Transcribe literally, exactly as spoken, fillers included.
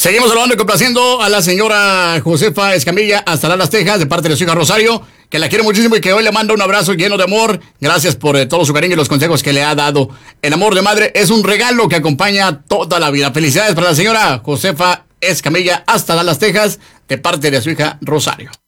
Seguimos saludando y complaciendo a la señora Josefa Escamilla hasta Dallas, Texas, de parte de su hija Rosario, que la quiere muchísimo y que hoy le manda un abrazo lleno de amor. Gracias por eh, todo su cariño y los consejos que le ha dado. El amor de madre es un regalo que acompaña toda la vida. Felicidades para la señora Josefa Escamilla hasta Dallas, Texas, de parte de su hija Rosario.